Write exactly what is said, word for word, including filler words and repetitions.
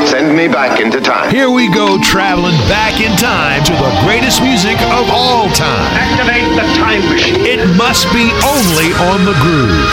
Send me back into time. Here we go, traveling back in time to the greatest music of all time. Activate the time machine. It must be only on the Groove.